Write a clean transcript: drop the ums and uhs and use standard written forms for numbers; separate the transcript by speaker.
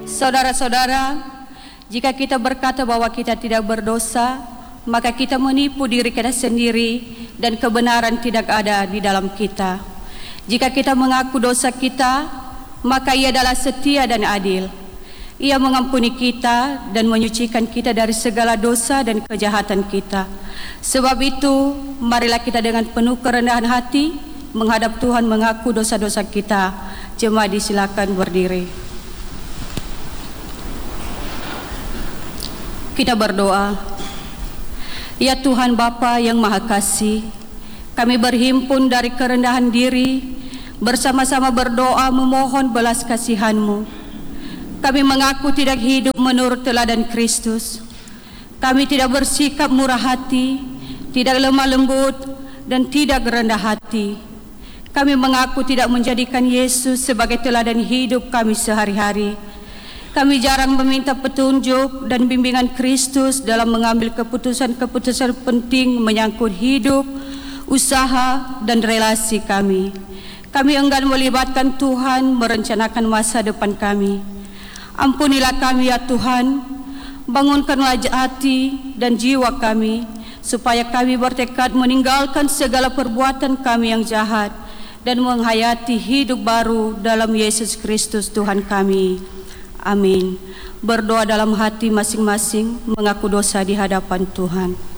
Speaker 1: Saudara-saudara, jika kita berkata bahwa kita tidak berdosa, maka kita menipu diri kita sendiri dan kebenaran tidak ada di dalam kita. Jika kita mengaku dosa kita, maka Ia adalah setia dan adil. Ia mengampuni kita dan menyucikan kita dari segala dosa dan kejahatan kita. Sebab itu, marilah kita dengan penuh kerendahan hati menghadap Tuhan mengaku dosa-dosa kita. Jemaat disilakan berdiri. Kita berdoa. Ya Tuhan Bapa yang Maha Kasih, kami berhimpun dari kerendahan diri, bersama-sama berdoa memohon belas kasihan-Mu. Kami mengaku tidak hidup menurut teladan Kristus. Kami tidak bersikap murah hati, tidak lemah lembut, dan tidak rendah hati. Kami mengaku tidak menjadikan Yesus sebagai teladan hidup kami sehari-hari. Kami jarang meminta petunjuk dan bimbingan Kristus dalam mengambil keputusan-keputusan penting menyangkut hidup, usaha, dan relasi kami. Kami enggan melibatkan Tuhan merencanakan masa depan kami. Ampunilah kami ya Tuhan, bangunkanlah hati dan jiwa kami, supaya kami bertekad meninggalkan segala perbuatan kami yang jahat dan menghayati hidup baru dalam Yesus Kristus Tuhan kami. Amin. Berdoa dalam hati masing-masing, mengaku dosa di hadapan Tuhan.